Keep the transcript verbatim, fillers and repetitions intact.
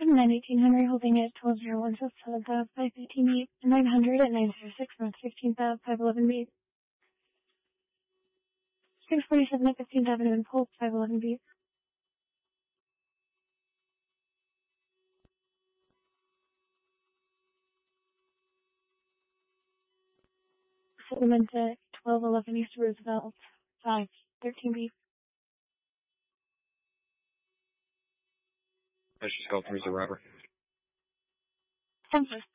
nine eighteen Henry, holding at twelve zero one South South uh, five fifteen eight, nine hundred at nine zero six North fifteenth Ave, five eleven B. six forty-seven at fifteenth Avenue in Polk, five eleven B. Settlement at twelve eleven East Roosevelt, five thirteen B. That's just called through the robber. ten first.